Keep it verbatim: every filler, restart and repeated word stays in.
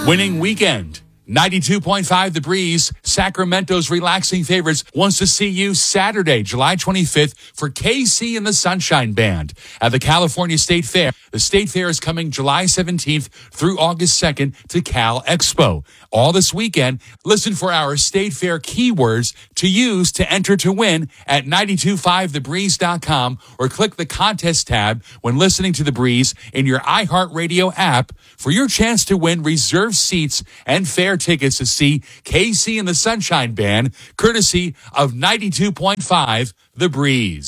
Winning weekend. ninety-two point five The Breeze, Sacramento's relaxing favorites, wants to see you Saturday, July twenty-fifth for K C and the Sunshine Band at the California State Fair. The State Fair is coming July seventeenth through August second to Cal Expo. All this weekend, listen for our State Fair keywords to use to enter to win at nine two five the breeze dot com or click the contest tab when listening to The Breeze in your iHeartRadio app for your chance to win reserved seats and fair tickets to see K C and the Sunshine Band, courtesy of ninety-two point five The Breeze.